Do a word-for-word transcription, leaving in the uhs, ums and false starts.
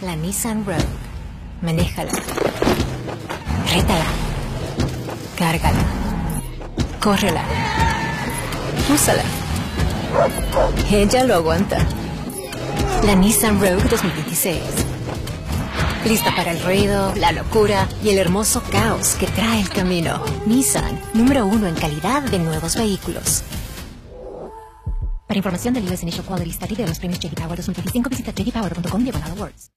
La Nissan Rogue. Manéjala. Rétala. Cárgala. Córrela. Úsala. Ella lo aguanta. La Nissan Rogue dos mil veintiséis. Lista para el ruido, la locura y el hermoso caos que trae el camino. Nissan, número uno en calidad de nuevos vehículos. Para información del U S Initial Quality Study de los premios J D Power dos mil veinticinco, visita j d power punto com diagonal awards.